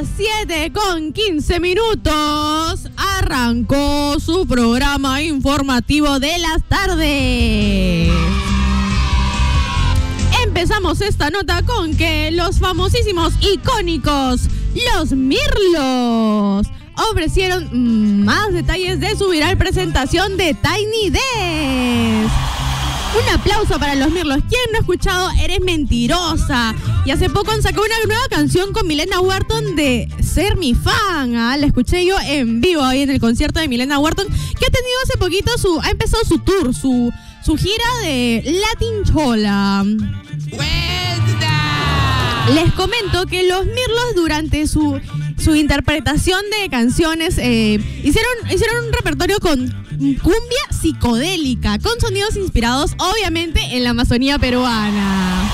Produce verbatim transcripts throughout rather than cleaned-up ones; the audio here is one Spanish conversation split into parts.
las siete con quince minutos arrancó su programa informativo de las tardes. Empezamos esta nota con que los famosísimos, icónicos, los Mirlos, ofrecieron más detalles de su viral presentación de Tiny Desk. Un aplauso para los Mirlos. ¿Quién no ha escuchado Eres Mentirosa? Y hace poco han sacado una nueva canción con Milena Wharton de Ser Mi Fan. ¿Ah? La escuché yo en vivo ahí en el concierto de Milena Wharton, que ha tenido hace poquito su... ha empezado su tour, su, su gira de Latin Chola. Les comento que los Mirlos durante su, su interpretación de canciones eh, hicieron, hicieron un repertorio con cumbia psicodélica, con sonidos inspirados obviamente en la Amazonía peruana.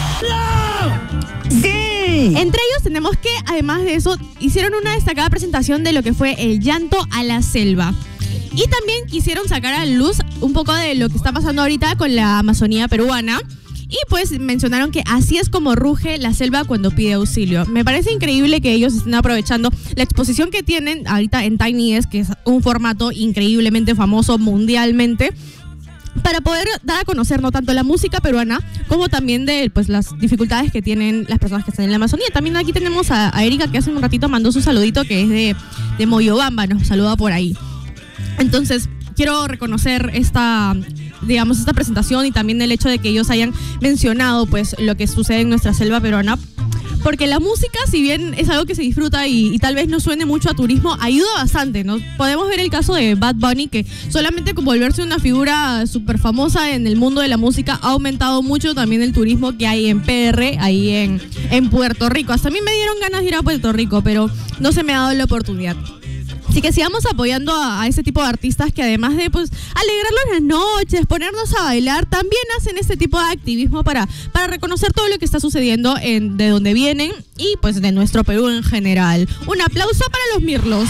¡Sí! Entre ellos tenemos que, además de eso, hicieron una destacada presentación de lo que fue el llanto a la selva. Y también quisieron sacar a luz un poco de lo que está pasando ahorita con la Amazonía peruana. Y pues mencionaron que así es como ruge la selva cuando pide auxilio. Me parece increíble que ellos estén aprovechando la exposición que tienen ahorita en Tiny Desk, que es un formato increíblemente famoso mundialmente, para poder dar a conocer no tanto la música peruana como también de pues las dificultades que tienen las personas que están en la Amazonía. También aquí tenemos a, a Erika, que hace un ratito mandó su saludito, que es de, de Moyobamba, nos saluda por ahí. Entonces, quiero reconocer esta, digamos, esta presentación y también el hecho de que ellos hayan mencionado pues lo que sucede en nuestra selva peruana, porque la música, si bien es algo que se disfruta y, y tal vez no suene mucho a turismo, ayuda bastante, ¿no? Podemos ver el caso de Bad Bunny, que solamente con volverse una figura súper famosa en el mundo de la música ha aumentado mucho también el turismo que hay en P R, ahí en, en Puerto Rico. Hasta a mí me dieron ganas de ir a Puerto Rico, pero no se me ha dado la oportunidad. Así que sigamos apoyando a, a ese tipo de artistas que, además de pues alegrarnos las noches, ponernos a bailar, también hacen este tipo de activismo para, para reconocer todo lo que está sucediendo en, de donde vienen y pues de nuestro Perú en general. Un aplauso para los Mirlos.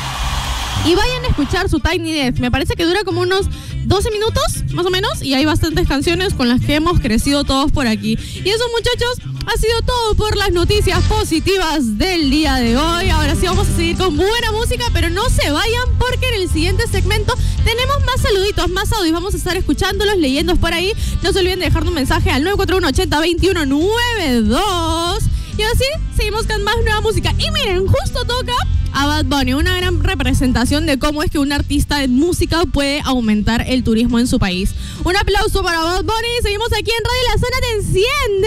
Y vayan a escuchar su Tiny Desk. Me parece que dura como unos doce minutos, más o menos, y hay bastantes canciones con las que hemos crecido todos por aquí. Y eso, muchachos, ha sido todo por las noticias positivas del día de hoy. Ahora sí vamos a seguir con buena música, pero no se vayan, porque en el siguiente segmento tenemos más saluditos, más audios. Vamos a estar escuchándolos, leyéndolos por ahí. No se olviden de dejarnos un mensaje al nueve cuatro uno, ochenta, veintiuno, noventa y dos. Y así seguimos con más nueva música. Y miren, justo toca a Bad Bunny, una gran representación de cómo es que un artista de música puede aumentar el turismo en su país. Un aplauso para Bad Bunny. Seguimos aquí en Radio La Zona. ¡Te enciende!